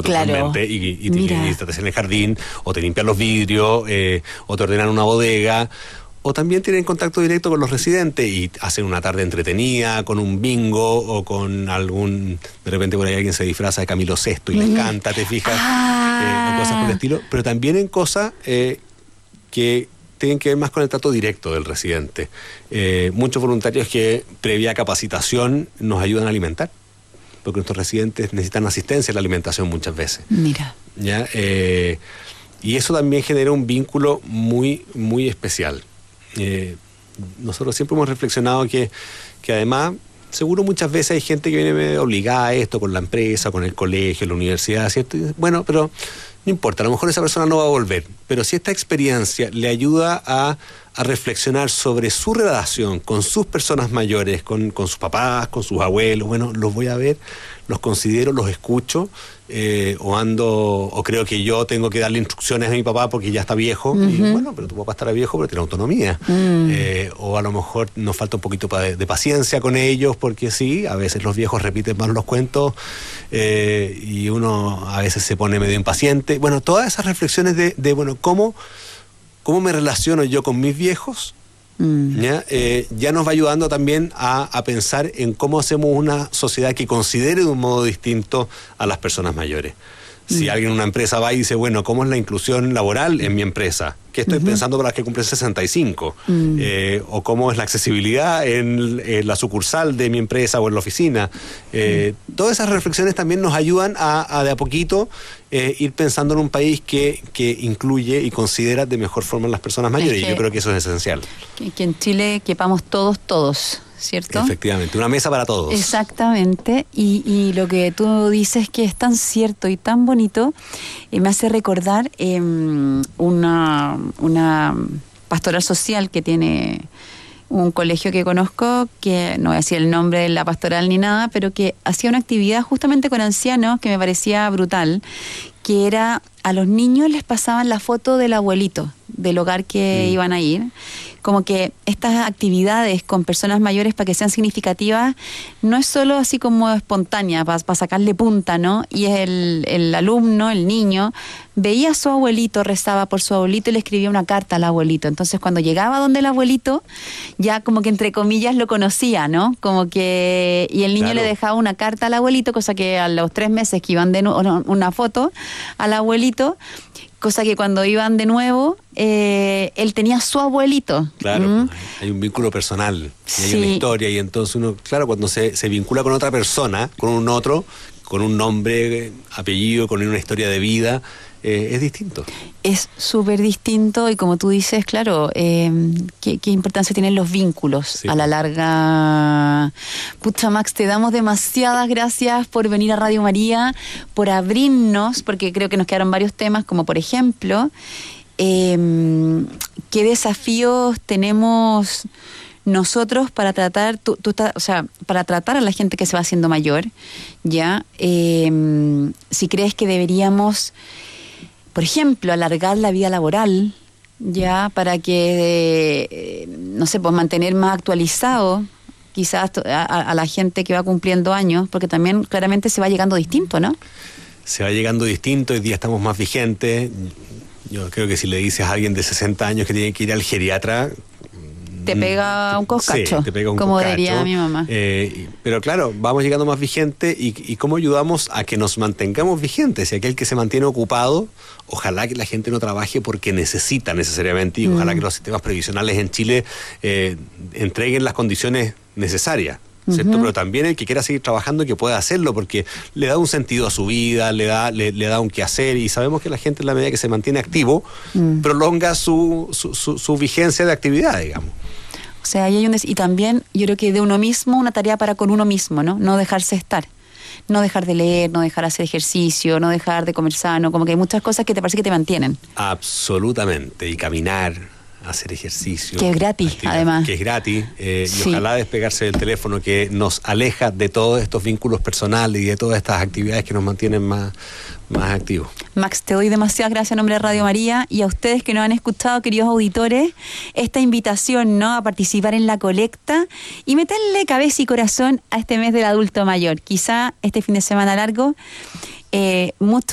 totalmente, y te hacen el jardín, o te limpian los vidrios, o te ordenan una bodega, o también tienen contacto directo con los residentes y hacen una tarde entretenida, con un bingo, o con algún, de repente por ahí alguien se disfraza de Camilo VI y les canta, te fijas, o cosas por el estilo, pero también en cosas que tienen que ver más con el trato directo del residente. Muchos voluntarios que previa capacitación nos ayudan a alimentar, porque nuestros residentes necesitan asistencia en la alimentación muchas veces. Mira. ¿Ya? Y eso también genera un vínculo muy, muy especial. Nosotros siempre hemos reflexionado que además, seguro muchas veces hay gente que viene medio obligada a esto con la empresa, con el colegio, la universidad, ¿cierto? Bueno, pero no importa, a lo mejor esa persona no va a volver, pero si esta experiencia le ayuda a reflexionar sobre su relación con sus personas mayores, con sus papás, con sus abuelos, bueno, los voy a ver, los considero, los escucho, o creo que yo tengo que darle instrucciones a mi papá porque ya está viejo, y bueno, pero tu papá estará viejo pero tiene autonomía, o a lo mejor nos falta un poquito de paciencia con ellos, porque sí, a veces los viejos repiten más los cuentos, y uno a veces se pone medio impaciente. Bueno, todas esas reflexiones de bueno, ¿cómo me relaciono yo con mis viejos? Ya nos va ayudando también a pensar en cómo hacemos una sociedad que considere de un modo distinto a las personas mayores. Si alguien en una empresa va y dice, bueno, ¿cómo es la inclusión laboral en mi empresa? ¿Qué estoy pensando para las que cumplen 65? ¿O cómo es la accesibilidad en la sucursal de mi empresa o en la oficina? Todas esas reflexiones también nos ayudan a de a poquito ir pensando en un país que incluye y considera de mejor forma a las personas mayores. Y yo creo que eso es esencial. Que en Chile quepamos todos, ¿cierto? Efectivamente, una mesa para todos. Exactamente, y lo que tú dices que es tan cierto y tan bonito, me hace recordar una pastoral social que tiene un colegio que conozco, que no voy a decir el nombre de la pastoral ni nada, pero que hacía una actividad justamente con ancianos que me parecía brutal, que era a los niños les pasaban la foto del abuelito, del hogar que iban a ir. Como que estas actividades con personas mayores, para que sean significativas, no es solo así como espontánea, para sacarle punta, ¿no? Y el alumno, el niño, veía a su abuelito, rezaba por su abuelito y le escribía una carta al abuelito. Entonces, cuando llegaba donde el abuelito, ya como que entre comillas lo conocía, ¿no? Como que... Y el niño le dejaba una carta al abuelito, cosa que a los 3 meses que iban una foto al abuelito, cosa que cuando iban de nuevo, él tenía su abuelito. Claro, hay un vínculo personal, y hay una historia, y entonces uno, claro, cuando se vincula con otra persona, con un otro, con un nombre, apellido, con una historia de vida, es distinto. Es súper distinto, y como tú dices, claro, qué importancia tienen los vínculos a la larga. Pucha, Max, te damos demasiadas gracias por venir a Radio María, por abrirnos, porque creo que nos quedaron varios temas, como por ejemplo, qué desafíos tenemos nosotros para tratar, para tratar a la gente que se va haciendo mayor, ¿ya? Si crees que deberíamos, por ejemplo, alargar la vida laboral, ya, para que, no sé, pues mantener más actualizado quizás a la gente que va cumpliendo años, porque también claramente se va llegando distinto, ¿no? Se va llegando distinto, hoy día estamos más vigentes. Yo creo que si le dices a alguien de 60 años que tiene que ir al geriatra, te pega un coscacho, te pega un como coscacho, diría mi mamá. Pero claro, vamos llegando más vigentes, y cómo ayudamos a que nos mantengamos vigentes. Y aquel que se mantiene ocupado, ojalá que la gente no trabaje porque necesita necesariamente, y ojalá que los sistemas previsionales en Chile entreguen las condiciones necesarias, ¿cierto? Pero también el que quiera seguir trabajando, que pueda hacerlo, porque le da un sentido a su vida, le da un quehacer, y sabemos que la gente, en la medida que se mantiene activo, prolonga su vigencia de actividad, digamos. O sea, ahí hay y también yo creo que de uno mismo, una tarea para con uno mismo, ¿no? No dejarse estar. No dejar de leer, no dejar de hacer ejercicio, no dejar de comer sano, como que hay muchas cosas que te parece que te mantienen. Absolutamente, y caminar, hacer ejercicio. Que es gratis, además. Que es gratis, y ojalá despegarse del teléfono, que nos aleja de todos estos vínculos personales y de todas estas actividades que nos mantienen más activos. Max, te doy demasiadas gracias en nombre de Radio María, y a ustedes que nos han escuchado, queridos auditores, esta invitación, ¿no?, a participar en la colecta y meterle cabeza y corazón a este mes del adulto mayor. Quizá este fin de semana largo, mucho